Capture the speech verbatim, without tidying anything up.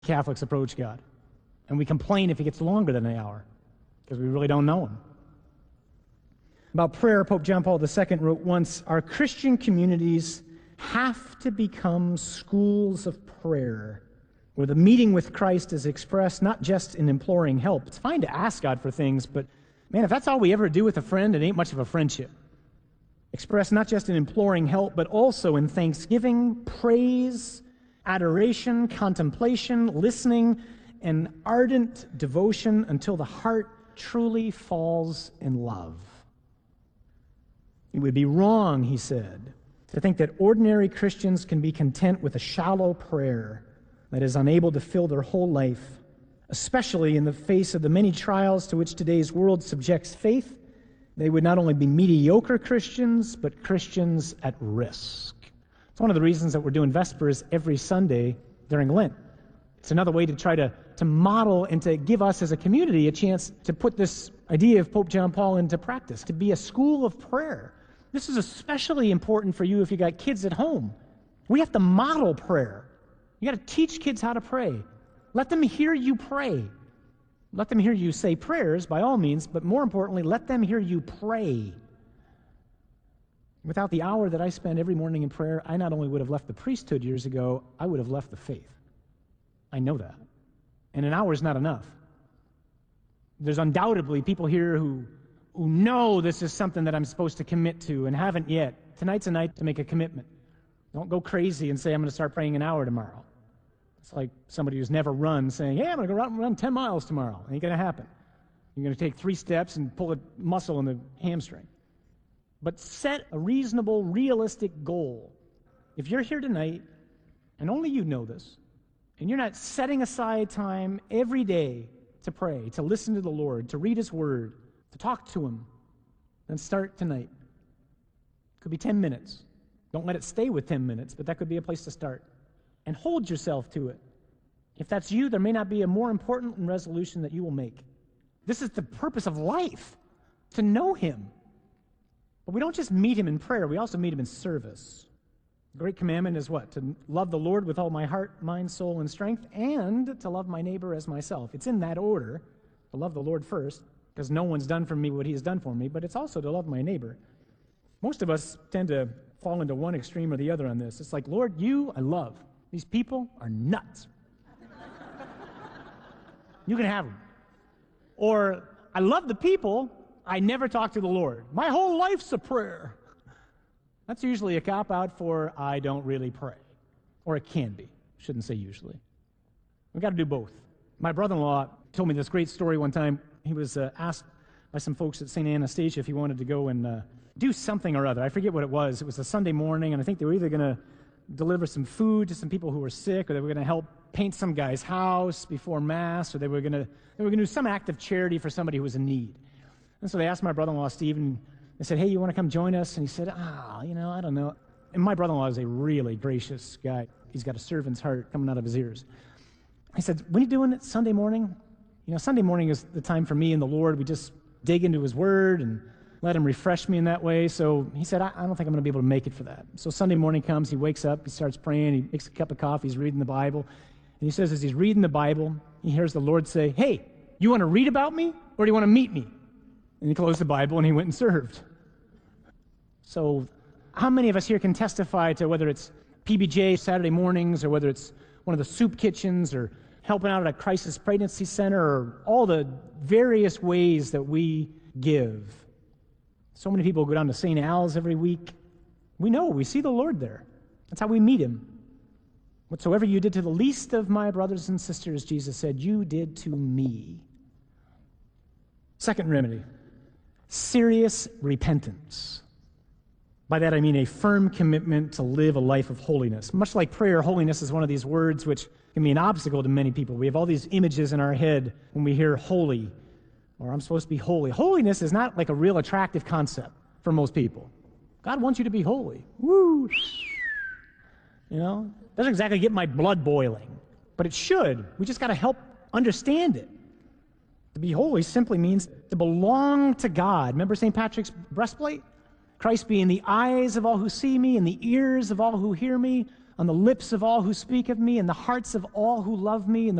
Catholics approach God. And we complain if it gets longer than an hour because we really don't know him. About prayer, Pope John Paul the Second wrote once, "Our Christian communities have to become schools of prayer, where the meeting with Christ is expressed not just in imploring help." It's fine to ask God for things, but man, if that's all we ever do with a friend, it ain't much of a friendship. Expressed not just in imploring help, but also in thanksgiving, praise, adoration, contemplation, listening, and ardent devotion until the heart truly falls in love. It would be wrong, he said, to think that ordinary Christians can be content with a shallow prayer that is unable to fill their whole life, especially in the face of the many trials to which today's world subjects faith. They would not only be mediocre Christians, but Christians at risk. It's one of the reasons that we're doing Vespers every Sunday during Lent. It's another way to try to, to model and to give us as a community a chance to put this idea of Pope John Paul into practice, to be a school of prayer. This is especially important for you if you got kids at home. We have to model prayer. You got to teach kids how to pray. Let them hear you pray. Let them hear you say prayers, by all means, but more importantly, let them hear you pray. Without the hour that I spend every morning in prayer, I not only would have left the priesthood years ago, I would have left the faith. I know that. And an hour is not enough. There's undoubtedly people here who, who know this is something that I'm supposed to commit to and haven't yet. Tonight's a night to make a commitment. Don't go crazy and say, I'm going to start praying an hour tomorrow. It's like somebody who's never run saying, hey, I'm going to go run, run ten miles tomorrow. It ain't going to happen. You're going to take three steps and pull a muscle in the hamstring. But set a reasonable, realistic goal. If you're here tonight, and only you know this, and you're not setting aside time every day to pray, to listen to the Lord, to read His Word, to talk to Him, then start tonight. It could be ten minutes. Don't let it stay with ten minutes, but that could be a place to start. And hold yourself to it. If that's you, there may not be a more important resolution that you will make. This is the purpose of life, to know Him. But we don't just meet Him in prayer, we also meet Him in service. The great commandment is what? To love the Lord with all my heart, mind, soul, and strength, and to love my neighbor as myself. It's in that order, to love the Lord first, because no one's done for me what He has done for me, but it's also to love my neighbor. Most of us tend to fall into one extreme or the other on this. It's like, Lord, you I love. These people are nuts. You can have them. Or, I love the people, I never talk to the Lord. My whole life's a prayer. That's usually a cop-out for I don't really pray. Or it can be. Shouldn't say usually. We've got to do both. My brother-in-law told me this great story one time. He was uh, asked by some folks at Saint Anastasia if he wanted to go and uh, do something or other. I forget what it was. It was a Sunday morning, and I think they were either going to deliver some food to some people who were sick, or they were going to help paint some guy's house before Mass, or they were going to they were going to do some act of charity for somebody who was in need. And so they asked my brother-in-law, Steve, and they said, hey, you want to come join us? And he said, ah, oh, you know, I don't know. And my brother-in-law is a really gracious guy. He's got a servant's heart coming out of his ears. He said, when are you doing it Sunday morning? You know, Sunday morning is the time for me and the Lord. We just dig into His Word and let Him refresh me in that way. So he said, I, I don't think I'm going to be able to make it for that. So Sunday morning comes, he wakes up, he starts praying, he makes a cup of coffee, he's reading the Bible. And he says as he's reading the Bible, he hears the Lord say, hey, you want to read about me or do you want to meet me? And he closed the Bible and he went and served. So how many of us here can testify to whether it's P B J Saturday mornings or whether it's one of the soup kitchens or helping out at a crisis pregnancy center or all the various ways that we give? So many people go down to Saint Al's every week. We know, we see the Lord there. That's how we meet Him. Whatsoever you did to the least of my brothers and sisters, Jesus said, you did to me. Second remedy, serious repentance. By that I mean a firm commitment to live a life of holiness. Much like prayer, holiness is one of these words which can be an obstacle to many people. We have all these images in our head when we hear holy, or I'm supposed to be holy. Holiness is not like a real attractive concept for most people. God wants you to be holy. Woo! You know, doesn't exactly get my blood boiling, but it should. We just got to help understand it. To be holy simply means to belong to God. Remember Saint Patrick's breastplate? Christ being the eyes of all who see me and the ears of all who hear me. on the lips of all who speak of me, in the hearts of all who love me, in the